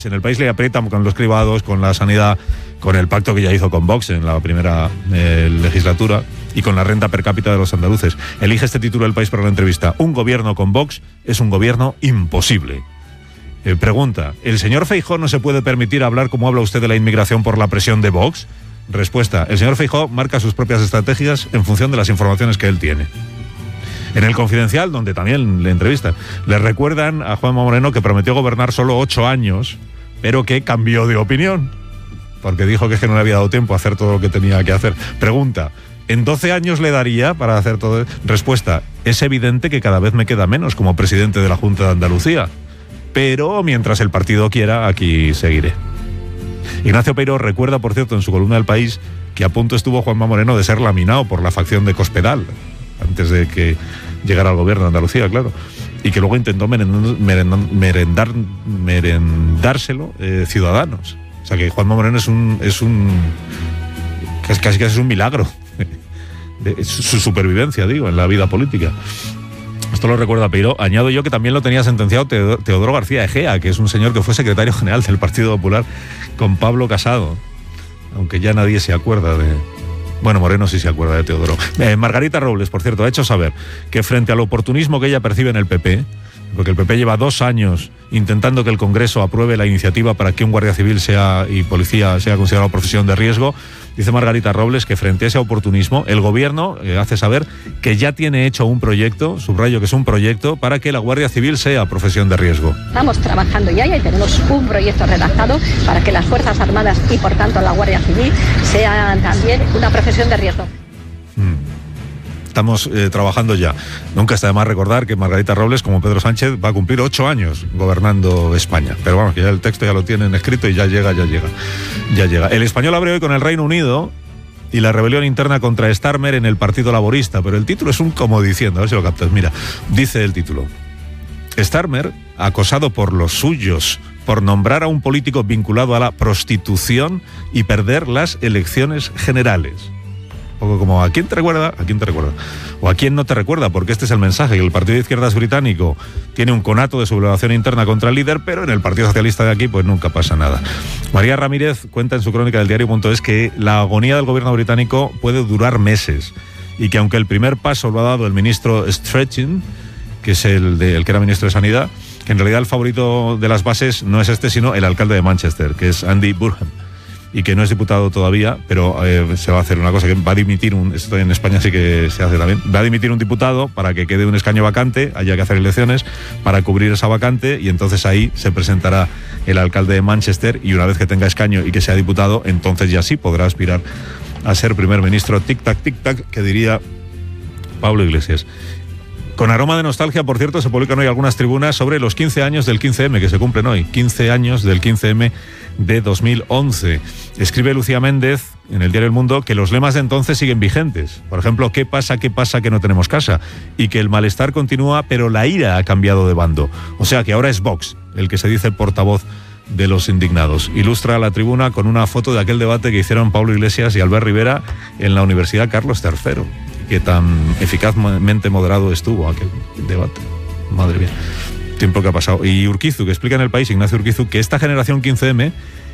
En el país le aprietan con los cribados, con la sanidad, con el pacto que ya hizo con Vox en la primera legislatura y con la renta per cápita de los andaluces. Elige este título del País para la entrevista. Un gobierno con Vox es un gobierno imposible. Pregunta, ¿el señor Feijóo no se puede permitir hablar como habla usted de la inmigración por la presión de Vox? Respuesta, el señor Feijóo marca sus propias estrategias en función de las informaciones que él tiene. En El Confidencial, donde también le entrevistan, le recuerdan a Juanma Moreno que prometió gobernar solo 8 años, pero que cambió de opinión, porque dijo que es que no le había dado tiempo a hacer todo lo que tenía que hacer. Pregunta, ¿en 12 años le daría para hacer todo? Respuesta, es evidente que cada vez me queda menos como presidente de la Junta de Andalucía, pero mientras el partido quiera, aquí seguiré. Ignacio Peiró recuerda, por cierto, en su columna del País, que a punto estuvo Juanma Moreno de ser laminado por la facción de Cospedal, antes de que llegara al gobierno de Andalucía, claro, y que luego intentó merendárselo Ciudadanos. O sea que Juanma Moreno es casi es un milagro su supervivencia, digo, en la vida política. Esto lo recuerda Peiró. Añado yo que también lo tenía sentenciado Teodoro García Egea, que es un señor que fue secretario general del Partido Popular con Pablo Casado, aunque ya nadie se acuerda de... Bueno, Moreno sí se acuerda de Teodoro. Margarita Robles, por cierto, ha hecho saber que frente al oportunismo que ella percibe en el PP, porque el PP lleva 2 años intentando que el Congreso apruebe la iniciativa para que un guardia civil y policía sea considerado profesión de riesgo, dice Margarita Robles que frente a ese oportunismo, el gobierno hace saber que ya tiene hecho un proyecto, subrayo que es un proyecto, para que la Guardia Civil sea profesión de riesgo. Estamos trabajando ya y tenemos un proyecto redactado para que las Fuerzas Armadas y por tanto la Guardia Civil sean también una profesión de riesgo. Estamos trabajando ya. Nunca está de más recordar que Margarita Robles, como Pedro Sánchez, va a cumplir 8 años gobernando España. Pero vamos, que ya el texto ya lo tienen escrito y ya llega. El Español abre hoy con el Reino Unido y la rebelión interna contra Starmer en el Partido Laborista, pero el título es un como diciendo, a ver si lo captas. Mira, dice el título: Starmer, acosado por los suyos por nombrar a un político vinculado a la prostitución y perder las elecciones generales. Un poco como, ¿a quién te recuerda? ¿A quién te recuerda? O ¿a quién no te recuerda? Porque este es el mensaje, que el partido de izquierdas británico tiene un conato de sublevación interna contra el líder, pero en el Partido Socialista de aquí pues nunca pasa nada. María Ramírez cuenta en su crónica del diario.es que la agonía del gobierno británico puede durar meses y que aunque el primer paso lo ha dado el ministro Stretching, que es el que era ministro de Sanidad, que en realidad el favorito de las bases no es este, sino el alcalde de Manchester, que es Andy Burnham, y que no es diputado todavía, pero se va a hacer una cosa, que va a dimitir esto en España sí que se hace también, va a dimitir un diputado para que quede un escaño vacante, haya que hacer elecciones para cubrir esa vacante, y entonces ahí se presentará el alcalde de Manchester, y una vez que tenga escaño y que sea diputado, entonces ya sí podrá aspirar a ser primer ministro. Tic-tac, que diría Pablo Iglesias. Con aroma de nostalgia, por cierto, se publican hoy algunas tribunas sobre los 15 años del 15M, que se cumplen hoy, 15 años del 15M de 2011. Escribe Lucía Méndez en el diario El Mundo que los lemas de entonces siguen vigentes. Por ejemplo, ¿qué pasa que no tenemos casa? Y que el malestar continúa, pero la ira ha cambiado de bando. O sea que ahora es Vox el que se dice portavoz de los indignados. Ilustra la tribuna con una foto de aquel debate que hicieron Pablo Iglesias y Albert Rivera en la Universidad Carlos III. Que tan eficazmente moderado estuvo aquel debate. Madre mía, tiempo que ha pasado. Y Urquizu, que explica en El País, Ignacio Urquizu, que esta generación 15M